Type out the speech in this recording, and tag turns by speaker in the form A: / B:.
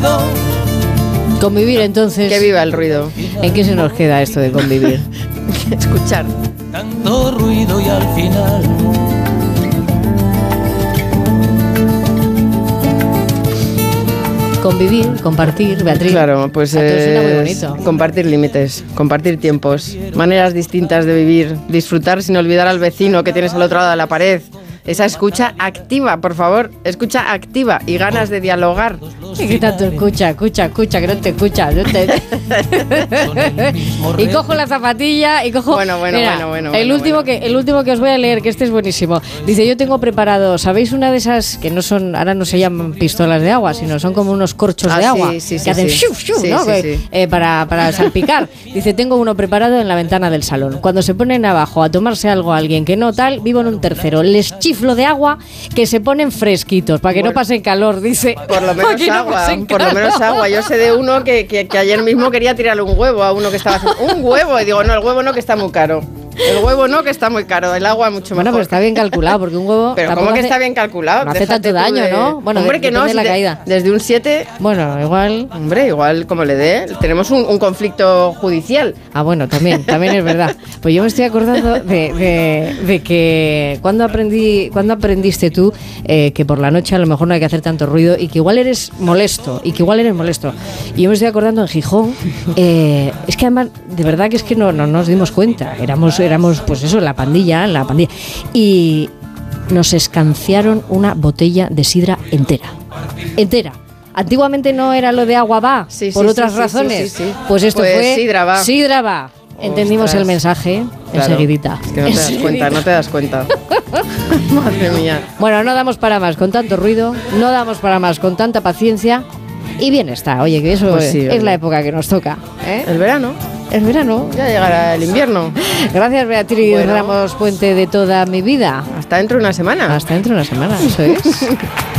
A: Convivir, entonces.
B: Que viva el ruido.
A: ¿En qué se nos queda esto de convivir?
B: Escuchar.
C: Tanto ruido y al final.
A: Convivir, compartir, Beatriz.
B: Claro, pues
A: A todos suena muy bonito.
B: compartir límites, compartir tiempos, maneras distintas de vivir, disfrutar sin olvidar al vecino que tienes al otro lado de la pared. Esa escucha activa, por favor, escucha activa y ganas de dialogar.
A: ¿Y qué tanto escucha, que no te escucha? Y cojo la zapatilla y cojo...
B: Bueno,
A: el último que os voy a leer, que este es buenísimo. Dice, yo tengo preparado, ¿sabéis una de esas que no son, ahora no se llaman pistolas de agua, sino son como unos corchos de agua
B: sí,
A: que hacen shiu, shiu,
B: sí,
A: ¿no?
B: Sí.
A: Para salpicar. Dice, tengo uno preparado en la ventana del salón. Cuando se ponen abajo a tomarse algo a alguien que no tal, vivo en un tercero. Les chiflo de agua que se ponen fresquitos, para que no pasen calor, dice.
B: Por lo menos agua. Yo sé de uno que ayer mismo quería tirarle un huevo a uno que estaba haciendo un huevo, y digo, no, el huevo no, que está muy caro. El huevo no, que está muy caro, el agua mucho mejor.
A: Bueno, pero está bien calculado, porque un huevo...
B: Pero ¿cómo que está bien calculado?
A: No hace tanto daño, ¿no? Bueno,
B: hombre, que no,
A: de la caída.
B: Desde un 7...
A: Bueno, igual...
B: Hombre, igual como le dé, tenemos un conflicto judicial.
A: Ah, bueno, también es verdad. Pues yo me estoy acordando de que cuando aprendiste tú que por la noche a lo mejor no hay que hacer tanto ruido y que igual eres molesto, y yo me estoy acordando en Gijón, es que además, de verdad que es que no nos dimos cuenta, éramos pues eso, la pandilla, y nos escanciaron una botella de sidra entera. Antiguamente no era lo de agua va, por otras razones.
B: Sí.
A: Pues esto fue
B: sidra va.
A: Entendimos
B: Ostras.
A: el mensaje,
B: claro,
A: enseguidita.
B: Es que no te das cuenta. Madre mía.
A: Bueno, no damos para más con tanto ruido, no damos para más con tanta paciencia, y bien está. Oye, que eso
B: Pues sí,
A: es la época que nos toca, ¿eh?
B: El verano.
A: El verano.
B: Ya llegará el invierno.
A: Gracias, Beatriz
B: Bueno.
A: Ramos Puente, de toda mi vida.
B: Hasta dentro de una semana.
A: Hasta dentro de una semana, eso es.